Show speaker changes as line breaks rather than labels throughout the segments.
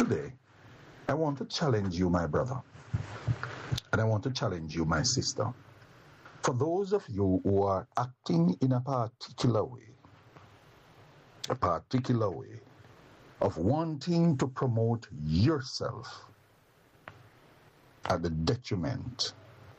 Today, I want to challenge you, my brother, and I want to challenge you, my sister. For those of you who are acting in a particular way of wanting to promote yourself at the detriment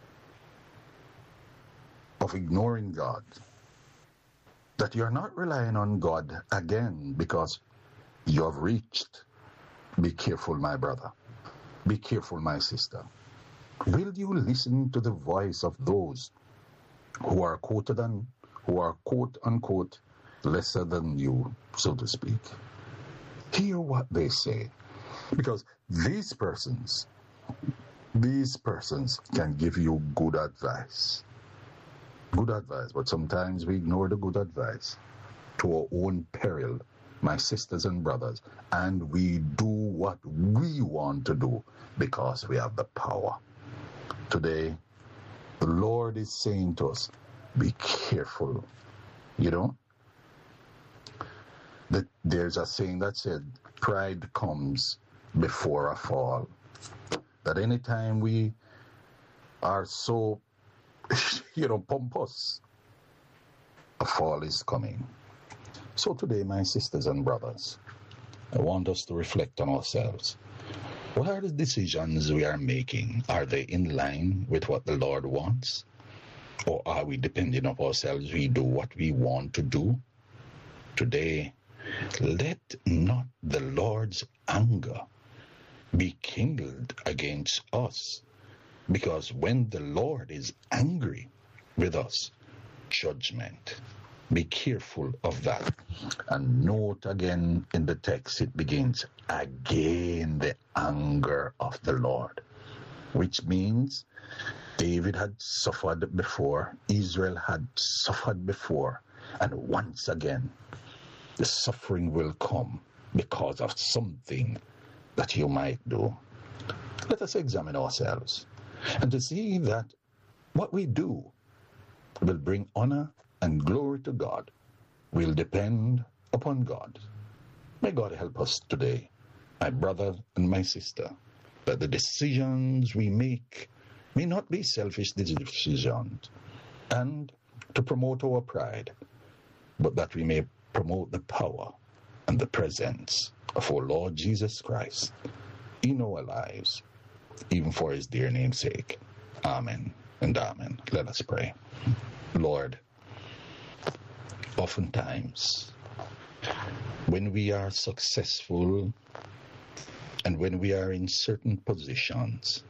of ignoring God, that you are not relying on God again because you have reached. Be careful, my brother. Be careful, my sister. Will you listen to the voice of those who are quote unquote lesser than you, so to speak? Hear what they say, because these persons can give you good advice, but sometimes we ignore the good advice to our own peril, my sisters and brothers, and we do what we want to do because we have the power. Today, the Lord is saying to us, be careful. You know, that there's a saying that said, pride comes before a fall. That anytime we are so, pompous, a fall is coming. So today, my sisters and brothers, I want us to reflect on ourselves. What are the decisions we are making? Are they in line with what the Lord wants? Or are we depending on ourselves? We do what we want to do? Today, let not the Lord's anger be kindled against us, because when the Lord is angry with us, judgment. Be careful of that. And note again in the text, it begins, again the anger of the Lord, which means David had suffered before, Israel had suffered before, and once again the suffering will come because of something that you might do. Let us examine ourselves and to see that what we do will bring honor and glory to God, will depend upon God. May God help us today, my brother and my sister, that the decisions we make may not be selfish decisions and to promote our pride, but that we may promote the power and the presence of our Lord Jesus Christ in our lives, even for his dear name's sake. Amen and amen. Let us pray. Lord, oftentimes when we are successful and when we are in certain positions,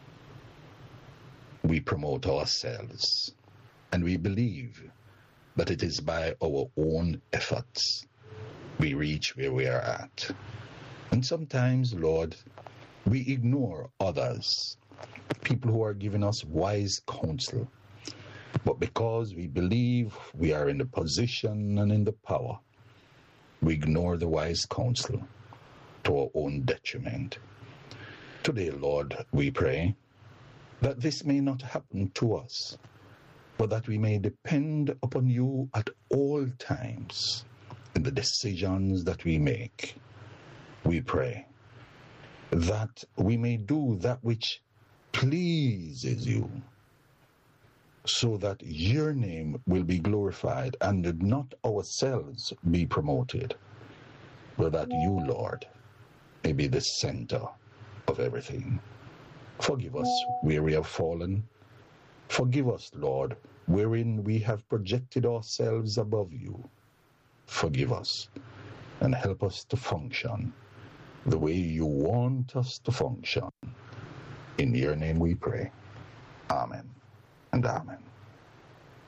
we promote ourselves and we believe that it is by our own efforts we reach where we are at. And sometimes, Lord, we ignore others, people who are giving us wise counsel. But because we believe we are in the position and in the power, we ignore the wise counsel to our own detriment. Today, Lord, we pray that this may not happen to us, but that we may depend upon you at all times in the decisions that we make. We pray that we may do that which pleases you, so that your name will be glorified and not ourselves be promoted, but that you, Lord, may be the center of everything. Forgive us where we have fallen. Forgive us, Lord, wherein we have projected ourselves above you. Forgive us and help us to function the way you want us to function. In your name we pray. Amen and amen.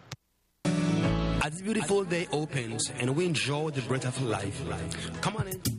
As this beautiful day opens and we enjoy the breath of life, come on in.